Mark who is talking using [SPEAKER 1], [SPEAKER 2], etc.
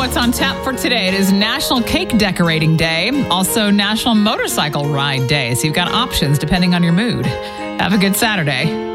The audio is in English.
[SPEAKER 1] what's on tap for today. It is National Cake Decorating Day, also National Motorcycle Ride Day. So you've got options depending on your mood. Have a good Saturday.